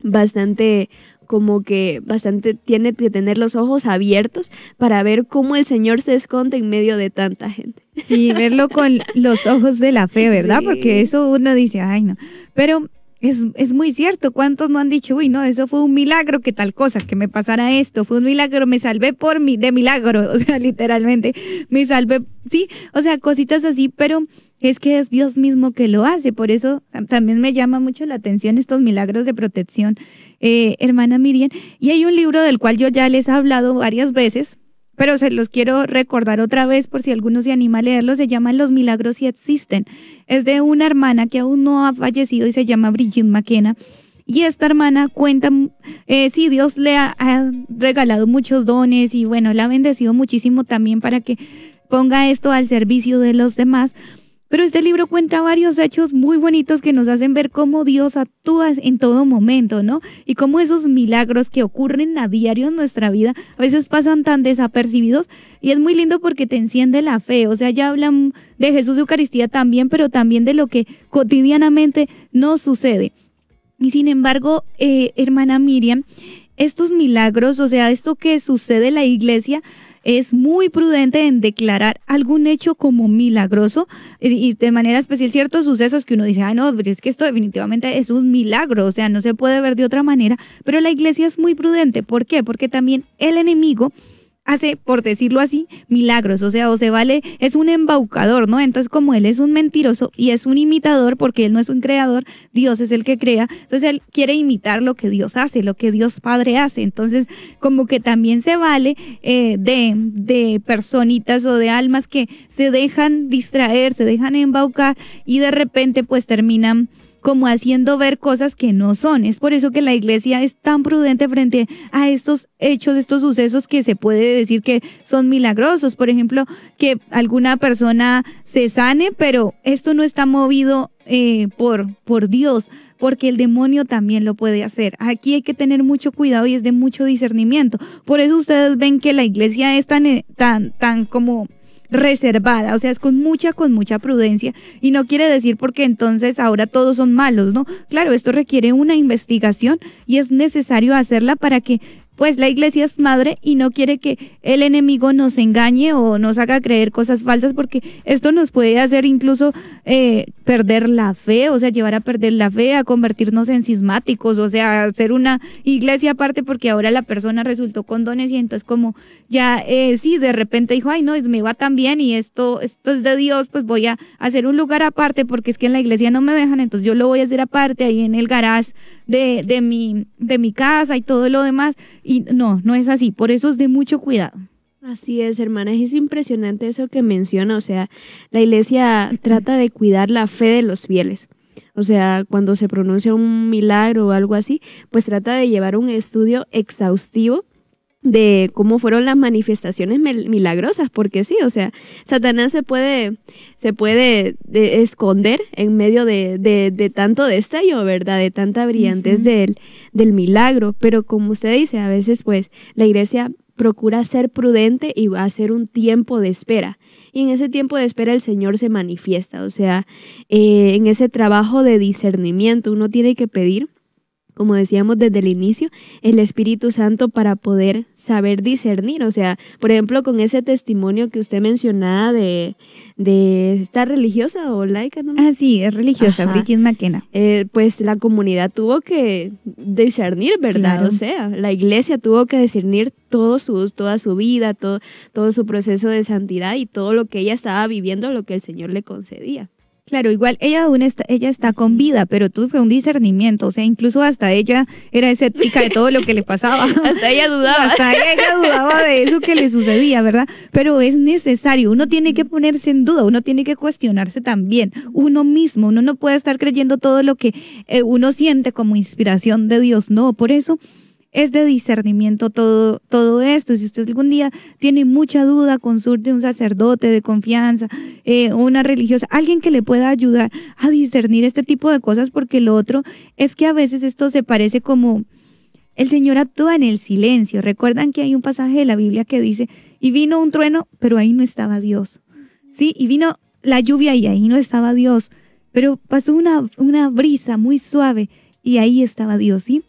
bastante, como que bastante tiene que tener los ojos abiertos para ver cómo el Señor se esconde en medio de tanta gente. Sí, verlo con los ojos de la fe, ¿verdad? Sí. Porque eso uno dice, ay, no. Pero es muy cierto. ¿Cuántos no han dicho, uy, no, eso fue un milagro, que tal cosa, que me pasara esto? Fue un milagro, me salvé de milagro. O sea, literalmente, me salvé, sí, o sea, cositas así, pero es que es Dios mismo que lo hace. Por eso también me llama mucho la atención estos milagros de protección, hermana Miriam. Y hay un libro del cual yo ya les he hablado varias veces, pero se los quiero recordar otra vez por si alguno se anima a leerlo. Se llama Los milagros sí existen. Es de una hermana que aún no ha fallecido y se llama Brigitte McKenna. Y esta hermana cuenta, sí, Dios le ha regalado muchos dones y bueno, la ha bendecido muchísimo también para que ponga esto al servicio de los demás. Pero este libro cuenta varios hechos muy bonitos que nos hacen ver cómo Dios actúa en todo momento, ¿no? Y cómo esos milagros que ocurren a diario en nuestra vida a veces pasan tan desapercibidos, y es muy lindo porque te enciende la fe. O sea, ya hablan de Jesús de Eucaristía también, pero también de lo que cotidianamente nos sucede. Y sin embargo, hermana Miriam, estos milagros, o sea, esto que sucede en la iglesia, es muy prudente en declarar algún hecho como milagroso, y de manera especial ciertos sucesos que uno dice, no, es que esto definitivamente es un milagro, o sea, no se puede ver de otra manera, pero la iglesia es muy prudente. ¿Por qué? Porque también el enemigo hace, por decirlo así, milagros, o sea, o se vale, es un embaucador, ¿no? Entonces, como él es un mentiroso y es un imitador, porque él no es un creador, Dios es el que crea, entonces él quiere imitar lo que Dios hace, lo que Dios Padre hace. Entonces, como que también se vale de personitas o de almas que se dejan distraer, se dejan embaucar y de repente pues terminan como haciendo ver cosas que no son. Es por eso que la iglesia es tan prudente frente a estos hechos, estos sucesos que se puede decir que son milagrosos. Por ejemplo, que alguna persona se sane, pero esto no está movido por Dios, porque el demonio también lo puede hacer. Aquí hay que tener mucho cuidado y es de mucho discernimiento. Por eso ustedes ven que la iglesia es tan como reservada, o sea, es con mucha prudencia, y no quiere decir porque entonces ahora todos son malos, ¿no? Claro, esto requiere una investigación y es necesario hacerla para que pues la iglesia es madre y no quiere que el enemigo nos engañe o nos haga creer cosas falsas, porque esto nos puede hacer incluso perder la fe, o sea, llevar a perder la fe, a convertirnos en cismáticos, o sea, hacer una iglesia aparte porque ahora la persona resultó con dones y entonces como ya, sí, de repente dijo, ay no, me va tan bien y esto es de Dios, pues voy a hacer un lugar aparte porque es que en la iglesia no me dejan, entonces yo lo voy a hacer aparte ahí en el garage de mi casa y todo lo demás. Y no es así, por eso es de mucho cuidado. Así es, hermana, es impresionante eso que menciona. O sea, la iglesia trata de cuidar la fe de los fieles. O sea, cuando se pronuncia un milagro o algo así, pues trata de llevar un estudio exhaustivo de cómo fueron las manifestaciones milagrosas, porque sí, o sea, Satanás se puede esconder en medio de tanto destello, ¿verdad? De tanta brillantez del milagro, pero como usted dice, a veces pues la iglesia procura ser prudente y hacer un tiempo de espera, y en ese tiempo de espera el Señor se manifiesta. O sea, en ese trabajo de discernimiento uno tiene que pedir, como decíamos desde el inicio, el Espíritu Santo para poder saber discernir. O sea, por ejemplo, con ese testimonio que usted mencionaba de esta religiosa o laica, ¿no? Ah, sí, es religiosa, Brigitte McKenna. Pues la comunidad tuvo que discernir, ¿verdad? Claro. O sea, la iglesia tuvo que discernir toda su vida, todo su proceso de santidad y todo lo que ella estaba viviendo, lo que el Señor le concedía. Claro, igual ella está con vida, pero tú fue un discernimiento, o sea, incluso hasta ella era escéptica de todo lo que le pasaba. Hasta ella dudaba de eso que le sucedía, ¿verdad? Pero es necesario, uno tiene que ponerse en duda, uno tiene que cuestionarse también, uno mismo, uno no puede estar creyendo todo lo que uno siente como inspiración de Dios, no, por eso es de discernimiento todo esto. Si usted algún día tiene mucha duda, consulte un sacerdote de confianza, una religiosa, alguien que le pueda ayudar a discernir este tipo de cosas, porque lo otro es que a veces esto se parece como el Señor actúa en el silencio. Recuerdan que hay un pasaje de la Biblia que dice, y vino un trueno, pero ahí no estaba Dios. Sí, y vino la lluvia y ahí no estaba Dios, pero pasó una brisa muy suave y ahí estaba Dios, ¿sí?